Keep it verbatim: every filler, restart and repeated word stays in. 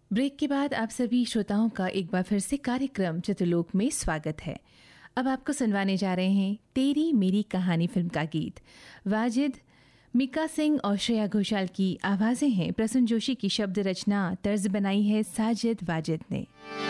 Break के बाद आप सभी श्रोताओं का एक बार फिर से कार्यक्रम चित्रलोक में स्वागत है। अब आपको सुनवाने जा रहे हैं तेरी मेरी कहानी फिल्म का गीत। वाजिद, मीका सिंह और श्रेया घोषाल की आवाज़ें हैं। प्रसून जोशी की शब्द रचना तर्ज बनाई है साजिद वाजिद ने।